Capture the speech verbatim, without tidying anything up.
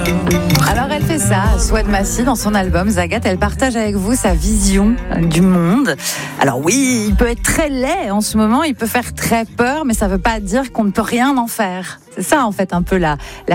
Alors elle fait ça, Souad Massi, dans son album Zagat, elle partage avec vous sa vision du monde. Alors oui, il peut être très laid en ce moment, il peut faire très peur, mais ça ne veut pas dire qu'on ne peut rien en faire. C'est ça en fait un peu la, la